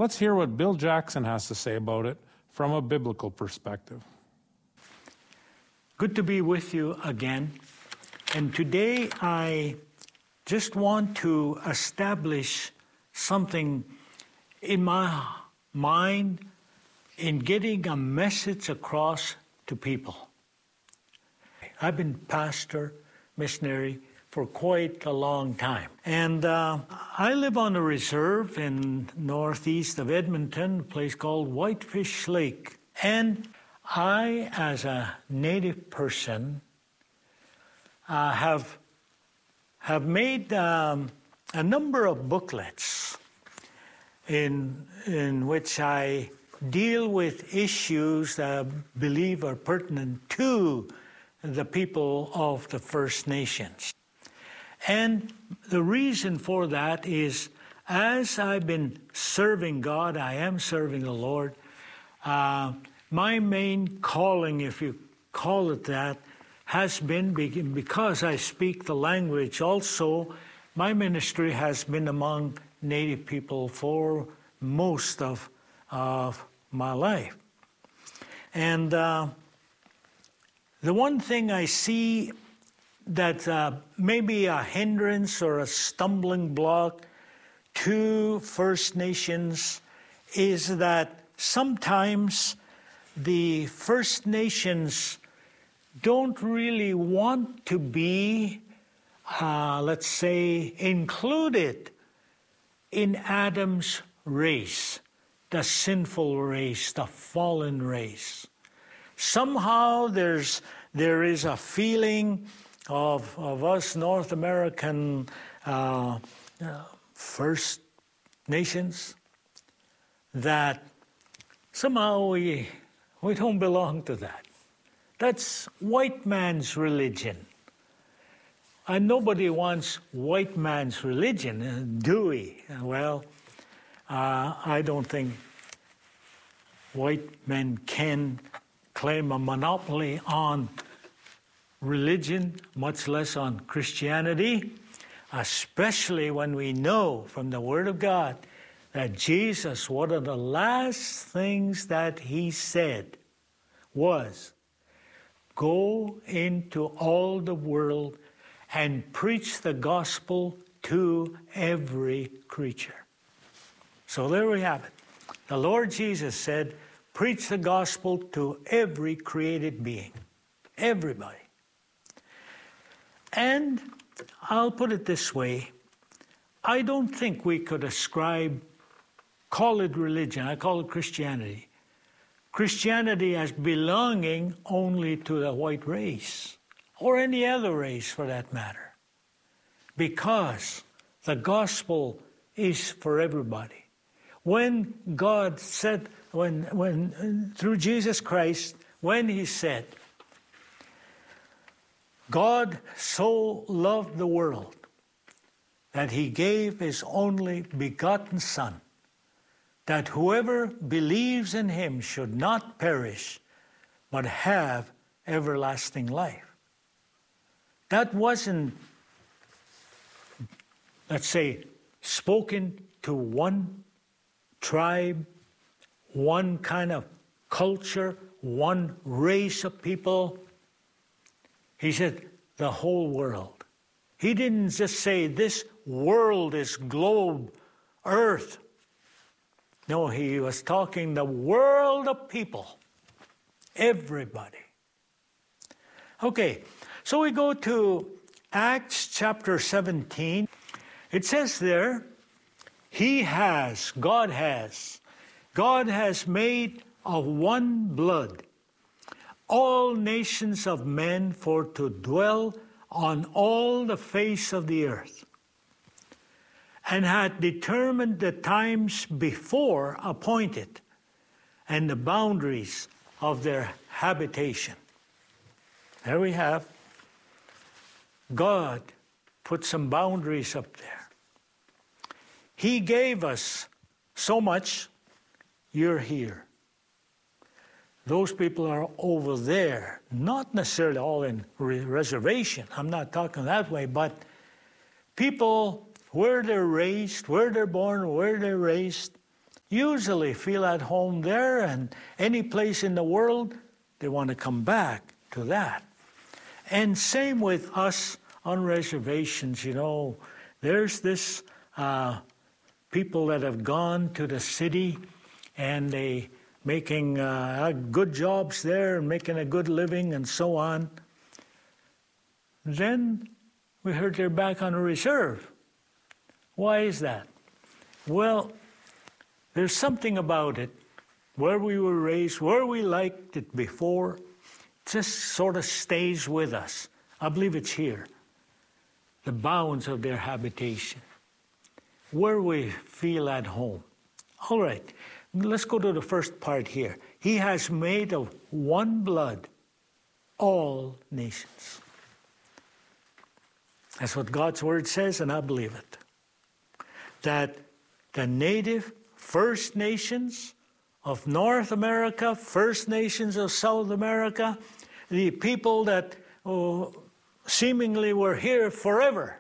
Let's hear what Bill Jackson has to say about it from a biblical perspective. Good to be with you again. And today I just want to establish something in my mind in getting a message across to people. I've been pastor, missionary, for quite a long time. And I live on a reserve in northeast of Edmonton, a place called Whitefish Lake. And I, as a native person, have made a number of booklets in which I deal with issues that I believe are pertinent to the people of the First Nations. And the reason for that is, as I've been serving God, I am serving the Lord, my main calling, if you call it that, has been, because I speak the language also, my ministry has been among Native people for most of my life. And the one thing I see that may be a hindrance or a stumbling block to First Nations is that sometimes the First Nations don't really want to be, let's say, included in Adam's race, the sinful race, the fallen race. Somehow there is a feeling of us North American First Nations that somehow we don't belong to that. That's white man's religion. And nobody wants white man's religion, do we? Well, I don't think white men can claim a monopoly on religion, much less on Christianity, especially when we know from the Word of God that Jesus, one of the last things that he said was, "Go into all the world and preach the gospel to every creature." So there we have it. The Lord Jesus said, preach the gospel to every created being, everybody. And I'll put it this way, I don't think we could call it religion, I call it Christianity. Christianity as belonging only to the white race, or any other race for that matter, because the gospel is for everybody. When God said, when through Jesus Christ, when he said, God so loved the world that he gave his only begotten Son, that whoever believes in him should not perish, but have everlasting life. That wasn't, let's say, spoken to one tribe, one kind of culture, one race of people. He said the whole world. He didn't just say this world is globe, earth. No, he was talking the world of people, everybody. Okay, so we go to Acts chapter 17. It says there, God has made of one blood all nations of men for to dwell on all the face of the earth, and had determined the times before appointed and the boundaries of their habitation. There we have. God put some boundaries up there. He gave us so much, you're here. Those people are over there, not necessarily all in reservation. I'm not talking that way, but people, where they're raised, where they're born, where they're raised, usually feel at home there, and any place in the world, they want to come back to that. And same with us on reservations, you know. There's this people that have gone to the city and they making good jobs there and making a good living and so on. Then we heard they're back on a reserve. Why is that? Well, there's something about it, where we were raised, where we liked it before, just sort of stays with us. I believe it's here, the bounds of their habitation, where we feel at home. All right, let's go to the first part here. He has made of one blood all nations. That's what God's word says, and I believe it. That the native First Nations of North America, First Nations of South America, the people that seemingly were here forever,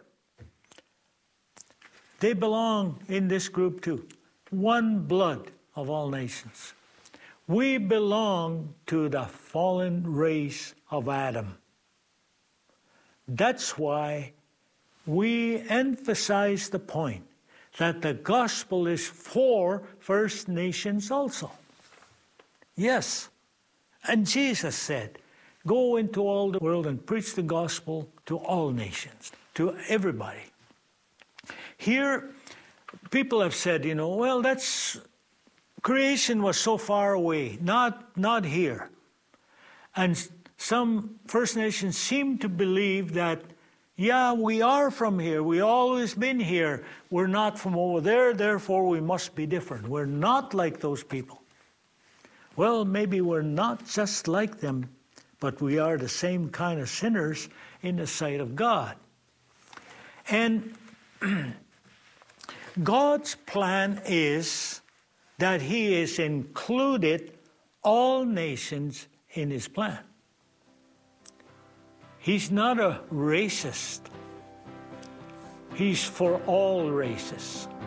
they belong in this group too. One blood of all nations. We belong to the fallen race of Adam. That's why we emphasize the point that the gospel is for First Nations also. Yes. And Jesus said, go into all the world and preach the gospel to all nations, to everybody. Here, people have said, you know, well, creation was so far away, not here. And some First Nations seem to believe that, yeah, we are from here. We always been here. We're not from over there, therefore we must be different. We're not like those people. Well, maybe we're not just like them, but we are the same kind of sinners in the sight of God. And God's plan is that He has included all nations in His plan. He's not a racist. He's for all races.